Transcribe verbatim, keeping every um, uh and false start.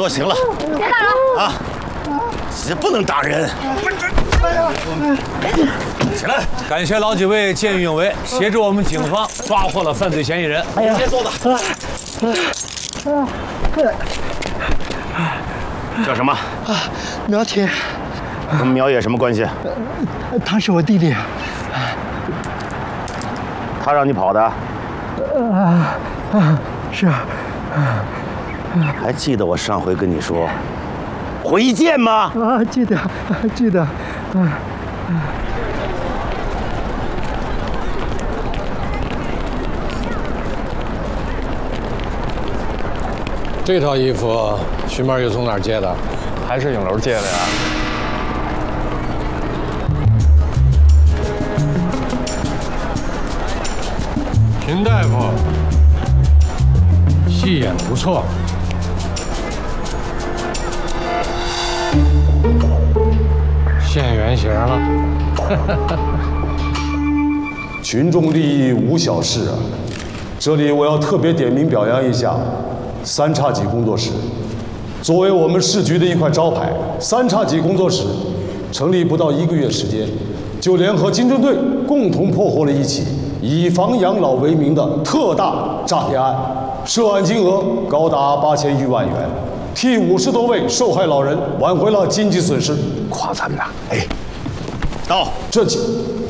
多行了。 别打了啊！这不能打人。哎呀！起来！感谢老几位见义勇为，协助我们警方抓获了犯罪嫌疑人。哎呀！别坐着。叫什么？ 啊，苗田。 跟苗野什么关系？ 他是我弟弟。 他让你跑的？ 啊啊，是啊。 还记得我上回跟你说回见吗？ 啊，记得，记得。啊。 这套衣服徐妹又从哪儿借的？ 还是影楼借的呀？ 秦大夫，戏演不错。现原形了。 群众利益无小事啊！这里我要特别点名表扬一下三叉戟工作室。作为我们市局的一块招牌，三叉戟工作室成立不到一个月时间，就联合经侦队共同破获了一起以房养老为名的特大诈骗案，涉案金额高达八千余万元，替五十多位受害老人挽回了经济损失。 夸咱们呐！哎，到这起。